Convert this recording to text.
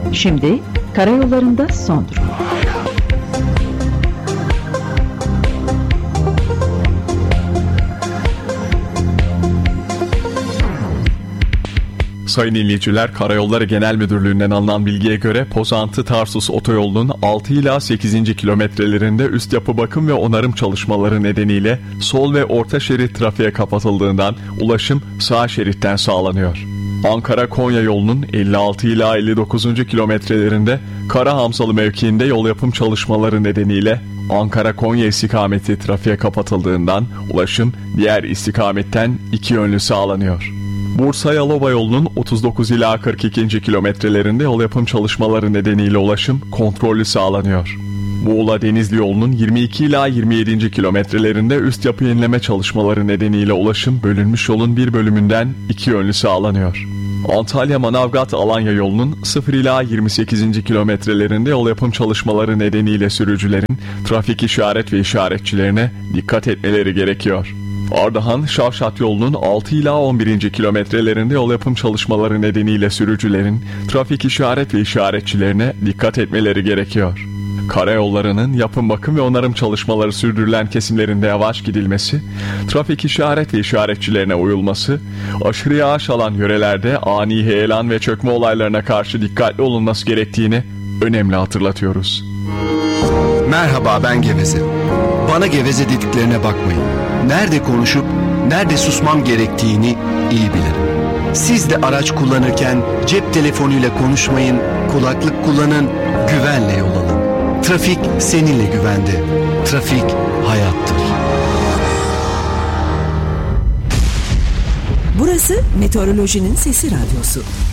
Şimdi karayollarında son durum. Sayın dinleyiciler, Karayolları Genel Müdürlüğü'nden alınan bilgiye göre Pozantı-Tarsus otoyolunun 6 ila 8. kilometrelerinde üst yapı bakım ve onarım çalışmaları nedeniyle sol ve orta şerit trafiğe kapatıldığından ulaşım sağ şeritten sağlanıyor. Ankara-Konya yolunun 56 ila 59. kilometrelerinde Karahamsalı mevkiinde yol yapım çalışmaları nedeniyle Ankara-Konya istikameti trafiğe kapatıldığından ulaşım diğer istikametten iki yönlü sağlanıyor. Bursa-Yalova yolunun 39 ila 42. kilometrelerinde yol yapım çalışmaları nedeniyle ulaşım kontrollü sağlanıyor. Muğla-Denizli yolunun 22 ila 27. kilometrelerinde üst yapı yenileme çalışmaları nedeniyle ulaşım bölünmüş yolun bir bölümünden iki yönlü sağlanıyor. Antalya-Manavgat-Alanya yolunun 0 ila 28. kilometrelerinde yol yapım çalışmaları nedeniyle sürücülerin trafik işaret ve işaretçilerine dikkat etmeleri gerekiyor. Ardahan-Şavşat yolunun 6 ila 11. kilometrelerinde yol yapım çalışmaları nedeniyle sürücülerin trafik işaret ve işaretçilerine dikkat etmeleri gerekiyor. Karayollarının yapım bakım ve onarım çalışmaları sürdürülen kesimlerinde yavaş gidilmesi, trafik işaret ve işaretçilerine uyulması, aşırı yağış alan yörelerde ani heyelan ve çökme olaylarına karşı dikkatli olunması gerektiğini önemli hatırlatıyoruz. Merhaba, ben Geveze. Bana geveze dediklerine bakmayın. Nerede konuşup nerede susmam gerektiğini iyi bilirim. Siz de araç kullanırken cep telefonuyla konuşmayın, kulaklık kullanın, güvenle yol alın. Trafik seninle güvende. Trafik hayattır. Burası Meteorolojinin Sesi Radyosu.